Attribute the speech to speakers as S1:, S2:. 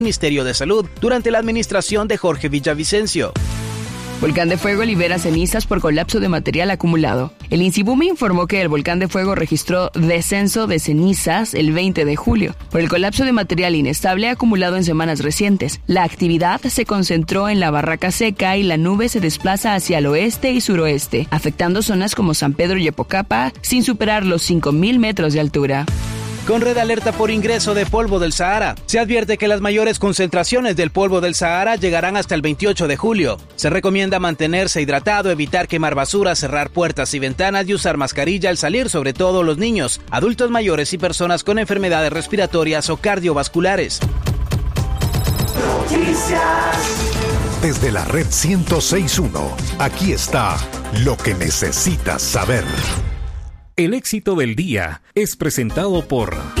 S1: Ministerio de Salud durante la administración de Jorge Villavicencio.
S2: Volcán de Fuego libera cenizas por colapso de material acumulado. El INSIBUMI informó que el Volcán de Fuego registró descenso de cenizas el 20 de julio por el colapso de material inestable acumulado en semanas recientes. La actividad se concentró en la barraca seca y la nube se desplaza hacia el oeste y suroeste, afectando zonas como San Pedro y Epocapa, sin superar los 5.000 metros de altura.
S1: Con red alerta por ingreso de polvo del Sahara. Se advierte que las mayores concentraciones del polvo del Sahara llegarán hasta el 28 de julio. Se recomienda mantenerse hidratado, evitar quemar basura, cerrar puertas y ventanas y usar mascarilla al salir, sobre todo los niños, adultos mayores y personas con enfermedades respiratorias o cardiovasculares.
S3: Desde la red 106.1, aquí está lo que necesitas saber.
S4: El éxito del día es presentado por